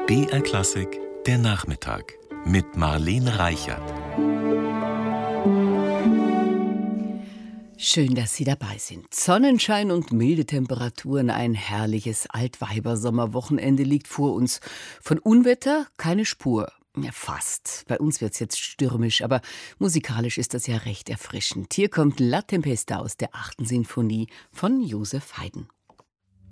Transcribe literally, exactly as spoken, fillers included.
B R Klassik, der Nachmittag mit Marlene Reichert. Schön, dass Sie dabei sind. Sonnenschein und milde Temperaturen, ein herrliches Altweibersommerwochenende liegt vor uns. Von Unwetter keine Spur. Ja, fast. Bei uns wird's jetzt stürmisch, aber musikalisch ist das ja recht erfrischend. Hier kommt La Tempesta aus der achten Sinfonie von Joseph Haydn.